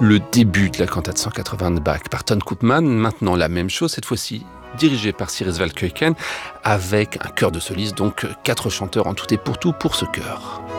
le début de la cantate 180 de Bach par Ton Koopman. Maintenant la même chose, cette fois-ci dirigé par Cyrus Valkeuken, avec un chœur de solistes, donc 4 chanteurs en tout et pour tout pour ce chœur.